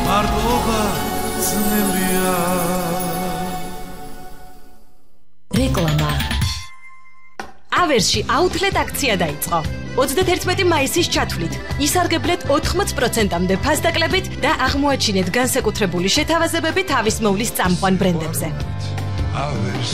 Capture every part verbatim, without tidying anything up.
მარტობა ძნელია. რეკლამა. ავერსში აუთლეტ აქცია დაიწყო. ოცდაერთმეტი მაისის ჩათვლით ისარგებლეთ ოთხმოც პროცენტამდე ფასდაკლებით და აღმოაჩინეთ განსაკუთრებული შეთავაზებები თავის მოვლის წამყვან ბრენდებზე. ავერს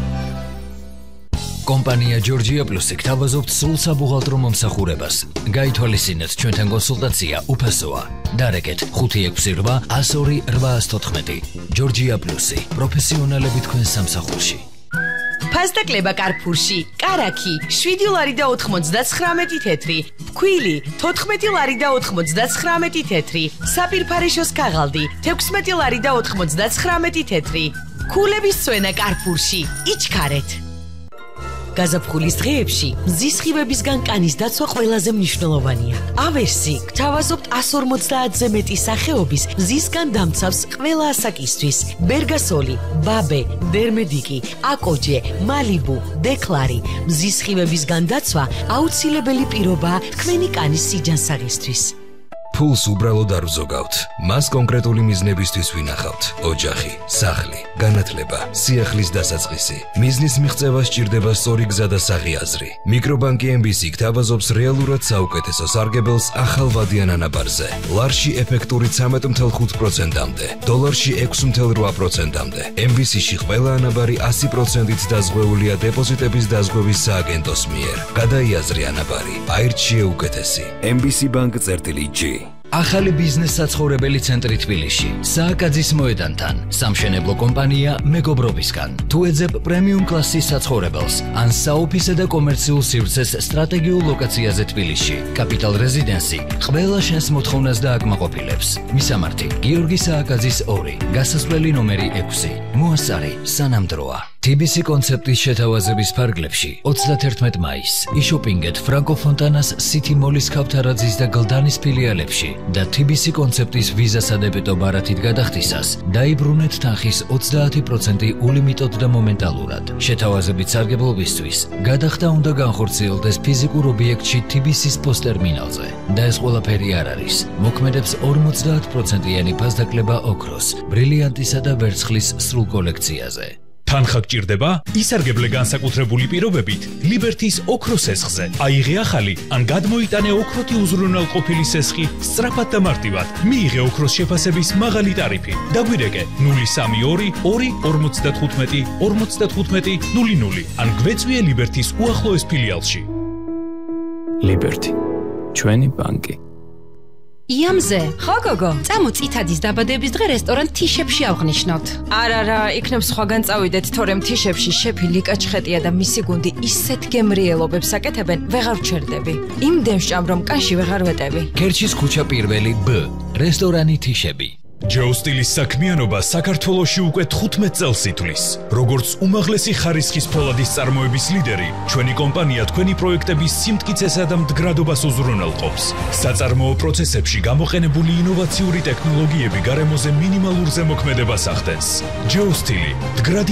კომპანია ჯორჯია პლუსი გთავაზობთ სულ საბუღალტრო მომსახურებას. გაითვალისწინეთ ჩვენთან კონსულტაცია უფასოა. დარეკეთ ხუთი ექვსი რვა ათას ორი რვაას თოთხმეტი. ჯორჯია პლუსი პროფესიონალები თქვენ სამსახურში. ფასდაკლება კარფურში, კარაქი, შვიდი ლარი და ოთხმოცდაცხრამეტი თეთრი, ფქვილი, თოთხმეტი ლარი და ოთხმოცდაცხრამეტი თეთრი, საპირფარეშოს ქაღალდი, თექვსმეტი ლარი და ოთხმოცდაცხრამეტი თეთრი. ქულების წვენა კარფურში, იჩქარეთ. გაზაფხულის დღეებში მზის სხივებისგან კანის დაცვა ყველაზე მნიშვნელოვანია. ავერსი გთავაზობთ ათას ორმოცდაათზე მეტი სახეობის მზისგან დამცავს ყველა ასაკისთვის. ბერგასოლი, ბაბე, დერმედიკი, აკოჯე, მალიბუ, დეკლარი. მზის სხივებისგან დაცვა აუცილებელი პირობაა თქვენი კანის სიჯანსაღისთვის. ფულს უბრალოდ არ ვზოგავთ. მას კონკრეტული მიზნებისთვის ვინახავთ. ოჯახი, სახლი, განათლება, სიახლის დასაწყისი. მიზნის მიღწევა სჭირდება სწორი გზა და საღი აზრი. მიკრობანკი ემ ბი სი გთავაზობს რეალურად საუკეთესო სარგებელს ახალვადიან ანაბარზე. ლარში ეფექტური ცამეტ ათი ხუთი პროცენტამდე, დოლარში ექვსი რვა პროცენტამდე. ემ ბი სი-ში ყველა ანაბარი ასი პროცენტით დაზღვეულია დეპოზიტების დაზღვევის სააგენტოს მიერ. გადაიაზრე ანაბარი, აირჩიე უკეთესი. ემ ბი სი ბანკ წერტილი ჯი. ახალი ბიზნეს საცხოვრებელი ცენტრი თბილისში, სააკაძის მოედანთან, სამშენებლო კომპანია მეგობრობისგან. თუ ეძებ პრემიუმ კლასის საცხოვრებელს, ან საოფისე და კომერციულ სივრცეს სტრატეგიულ ლოკაციაზე თბილისში, კაპიტალ რეზიდენსი ყველა შენს მოთხოვნას და აკმაყოფილებს. მისამართი: გიორგი სააკაძის ორი, გასასვლელი ნომერი ექვსი. მოასწარი სანამ დროა. თი ბი სი კონცეპტის შეთავაზების ფარგლებში ოცდაათერთმეტი მაისს იშოპინგეთ ფრანკო ფონტანას სიტი მოლის ქავთარაძის და გლდანის ფილიალებში და თი ბი სი კონცეპტის ვიზასა და ბეტო ბარათით გადახდისას დაიბრუნეთ თანხის ოცდაათი პროცენტი ულიმიტოდ და მომენტალურად. შეთავაზებით სარგებლობისთვის გადახდა უნდა განხორციელდეს ფიზიკურ ობიექტში თი ბი სის პოსტერმინალზე და ეს ყველაფერი არ არის. მოქმედებს ორმოცდაათ პროცენტიანი ფასდაკლება ოქროს, ბრილიანტისა და ვერცხლის სრულ კოლექციაზე. თანხა გჭირდება? ისარგებლე განსაკუთრებული პირობებით ლიბერთის ოქროს სესხზე. აიღე ახალი ან გადმოიტანე ოქროთი უზრუნველყოფილი სესხი სწრაფად და მარტივად. მიიღე ოქროს შეფასების მაღალი ტარიფი. დაგვირეკე ნული სამი ორი ორი ორმოცდათხუთმეტი ორმოცდათხუთმეტი ნული ნული ან გვეწვიე ლიბერთის უახლოეს ფილიალში. ლიბერთი, ჩვენი ბანკი. იამზე, ხო გოგო, წამო წითადის დაბადების დღე რესტორან თიშებში ავღნიშნოთ. არა რა, იქნებ სხვაგან წავიდეთ, თორემ თიშებში შეფი ლიკა ჩხეტია და მისი გუნდი ისეთ გემრიელობებს აკეთებენ, ვეღარ ვჩერდები. იმდენ ვჭამ რომ კანში ვეღარ ვეტევი. ქერჩის ქუჩა პირველი ბ, რესტორანი თიშები. ჯო სტილის საქმიანობა საქართველოში უკვე თხუთმეტ წელს ითვლის. როგორც უმაღლესი ხარისხის ფოლადის წარმოების ლიდერი, ჩვენი კომპანია თქვენი პროექტების სიმტკიცესა და მდგრადობას უზრუნველყოფს. საწარმოო პროცესებში გამოყენებული ინოვაციური ტექნოლოგიები გარემოზე მინიმალურ ზემოქმედებას ახდენს. ჯო სტილი, მდგრადი